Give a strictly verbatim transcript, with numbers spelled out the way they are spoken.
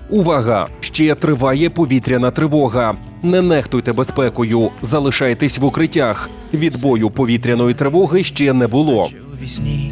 Увага! Ще триває повітряна тривога. Не нехтуйте безпекою, залишайтесь в укриттях. Відбою повітряної тривоги ще не було. У вісні